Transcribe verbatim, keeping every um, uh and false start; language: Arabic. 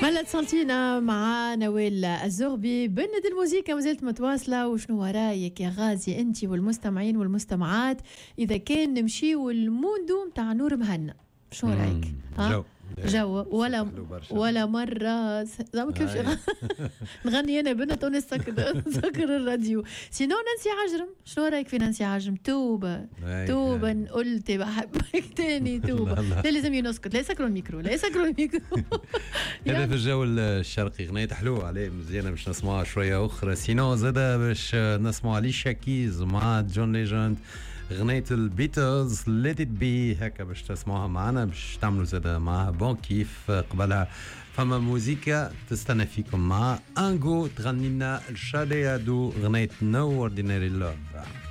هلا اتصلتينا مع نوال الزغبي بند الموسيقى، ما زلت متواصله. وشنو رايك يا غازي انت والمستمعين والمستمعات اذا كان نمشيو الموندو نتاع نور مهنا؟ شنو رايك؟ جو جو ولا ولا مره زعما كيفاش نغني انا بنت ونسكر نسكر الراديو. سينو نانسي عجرم، شنو رايك في نانسي عجرم؟ توبه توبه قلت بحبك تاني توبه. لا لازم ينسكت، لا يسكروا الميكرو، لا يسكروا الميكرو. هذا في الجو الشرقي غنية حلوة عليه مزيانة باش نسمعها شوية أخرى. سينو زادا باش نسمع علي كيز مع جون ليجند غنية البيتلز Let It Be، هكا باش تسمعوها معنا باش تعملوا زادا معها بون كيف. قبلها فما موزيكا تستنى فيكم مع أنغو تغني لنا الشادي أدو غنية No Ordinary Love.